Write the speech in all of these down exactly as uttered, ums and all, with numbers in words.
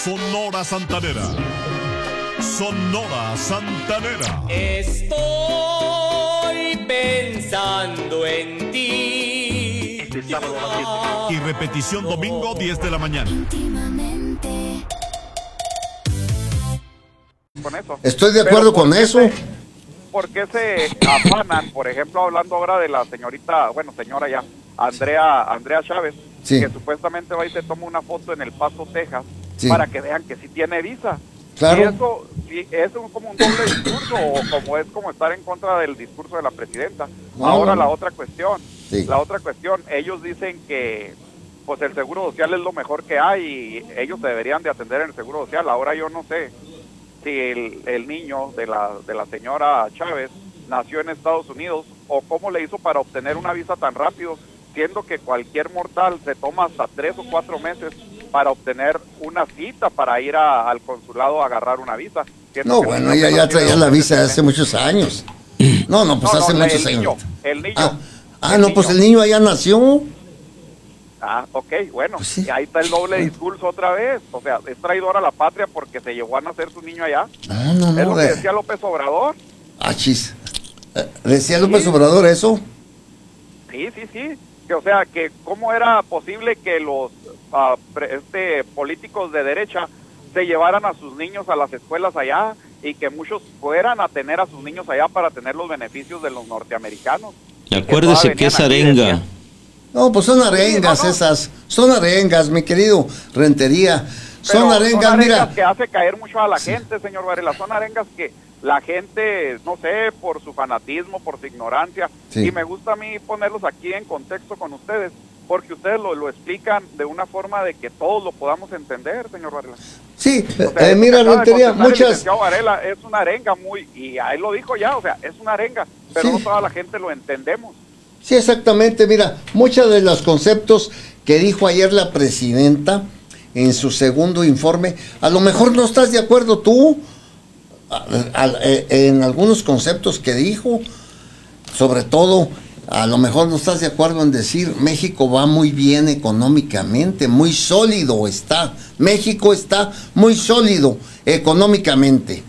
Sonora Santanera. Sonora Santanera. Estoy pensando en ti. Y repetición domingo diez de la mañana. Con eso. Estoy de acuerdo con eso. Se, ¿Por qué se afanan, por ejemplo, hablando ahora de la señorita, bueno, señora ya, Andrea, Andrea Chávez, sí, que supuestamente va y se toma una foto en El Paso, Texas, sí, para que vean que sí tiene visa? Claro. Y eso, sí, es un, como un doble discurso, o como es como estar en contra del discurso de la presidenta. No, Ahora no. la otra cuestión, Sí. la otra cuestión, ellos dicen que pues el seguro social es lo mejor que hay y ellos se deberían de atender en el seguro social. Ahora yo no sé si el, el niño de la, de la señora Chávez nació en Estados Unidos o cómo le hizo para obtener una visa tan rápido, siendo que cualquier mortal se toma hasta tres o cuatro meses para obtener una cita para ir a, al consulado a agarrar una visa. Siendo No, que bueno, el niño ella ya apenas tiene traía la doce visa meses. hace muchos años. No, no, pues No, hace no, muchos el niño, años. el niño. Ah, ah El no, pues niño. el niño allá nació. Ah, ok, bueno, Pues sí. y ahí está el doble discurso otra vez. O sea, es traidor a la patria porque se llevó a nacer su niño allá. No, no, Es no. lo que de- decía López Obrador. Ah, chis. Eh, ¿Decía López Sí. Obrador eso? Sí, sí, sí. Que, o sea, que cómo era posible que los ah, pre- este políticos de derecha se llevaran a sus niños a las escuelas allá y que muchos fueran a tener a sus niños allá para tener los beneficios de los norteamericanos. Acuérdese que, que es todas venían aquí y arenga. decían, No, pues son arengas Sí, no, no. esas. Son arengas, mi querido Rentería. Son Pero arengas, son arengas mira. que hace caer mucho a la Sí. gente, señor Varela. Son arengas que la gente, no sé, por su fanatismo, por su ignorancia, Sí. y me gusta a mí ponerlos aquí en contexto con ustedes, porque ustedes lo, lo explican de una forma de que todos lo podamos entender, señor Varela. Sí, O sea, eh, eso mira, que acaba de Rentería, contestar el muchas. licenciado Varela es una arenga muy, y ahí lo dijo ya, o sea, es una arenga, pero Sí. no toda la gente lo entendemos. Sí, exactamente. Mira, muchos de los conceptos que dijo ayer la presidenta en su segundo informe, a lo mejor no estás de acuerdo tú a- a- eh, en algunos conceptos que dijo, sobre todo, a lo mejor no estás de acuerdo en decir México va muy bien económicamente, muy sólido está. México está muy sólido económicamente.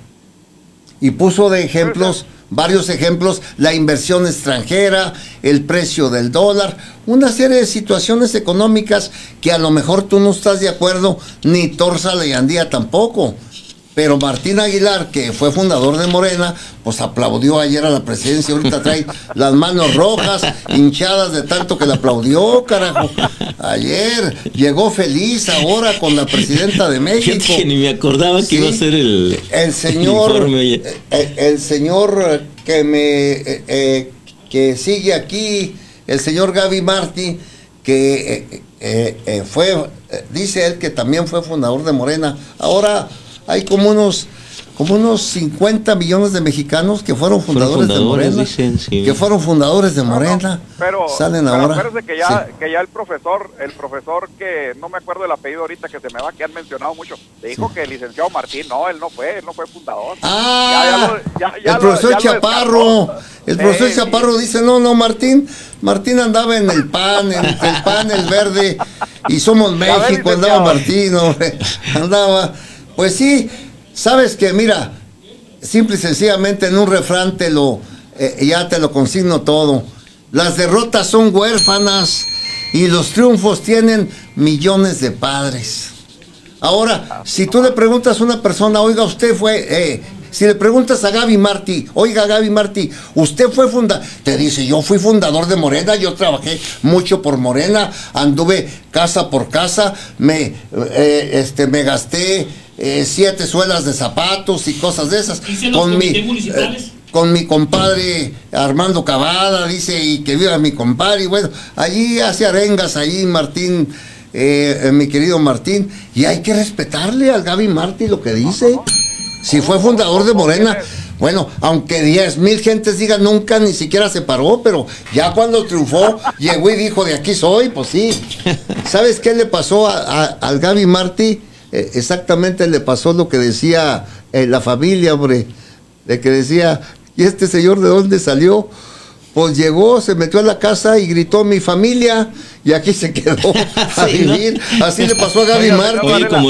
Y puso de ejemplos, varios ejemplos, la inversión extranjera, el precio del dólar, una serie de situaciones económicas que a lo mejor tú no estás de acuerdo, ni Torza Leyandía tampoco. Pero Martín Aguilar, que fue fundador de Morena, pues aplaudió ayer a la presidencia, ahorita trae las manos rojas, hinchadas de tanto que le aplaudió, carajo. Ayer llegó feliz ahora con la presidenta de México. Fíjate que ni me acordaba que Sí. iba a ser el, El señor, informe, oye. eh, el señor que me eh, eh, que sigue aquí, el señor Gaby Martí, que eh, eh, eh, fue, eh, dice él que también fue fundador de Morena. Ahora hay como unos como unos cincuenta millones de mexicanos que fueron fundadores, fundadores, de Morena, dicen, sí. que fueron fundadores de No, no, Morena, pero, salen pero ahora. acuérdese que ya, Sí. que ya el profesor, el profesor que no me acuerdo el apellido ahorita, que se me va, que han mencionado mucho, le dijo Sí. que el licenciado Martín, no, él no fue, él no fue fundador. Ah, Ya, ya lo- ya- ya el lo- profesor ya lo Chaparro, descartó. el profesor Eh, Chaparro sí. dice, no, no, Martín, Martín andaba en el pan, en el pan, el verde, y somos Ya ves, México, andaba licenciado. Martín, hombre, andaba, pues sí, sabes que, mira, simple y sencillamente en un refrán te lo, eh, ya te lo consigno todo, las derrotas son huérfanas y los triunfos tienen millones de padres. Ahora, si tú le preguntas a una persona, oiga, usted fue, eh, si le preguntas a Gaby Martí, oiga, Gaby Martí, usted fue fundador, te dice, yo fui fundador de Morena, yo trabajé mucho por Morena, anduve casa por casa, me, eh, este, me gasté eh, siete suelas de zapatos y cosas de esas. ¿Hice los comités municipales? eh, con mi compadre Armando Cavada, dice, y que viva mi compadre, y bueno, allí hace arengas, allí Martín, eh, eh, mi querido Martín, y hay que respetarle al Gaby Martí lo que dice. Si fue fundador de Morena, bueno, aunque diez mil gentes digan nunca ni siquiera se paró, pero ya cuando triunfó, llegó y dijo, de aquí soy, pues sí. ¿Sabes qué le pasó a, a, al Gaby Martí? Eh, exactamente le pasó lo que decía eh, la familia, hombre, de que decía, ¿y este señor de dónde salió? Pues llegó, se metió a la casa y gritó mi familia, y aquí se quedó a Sí, ¿no? vivir. Así le pasó a Gaby Oiga, Martí. Oye, como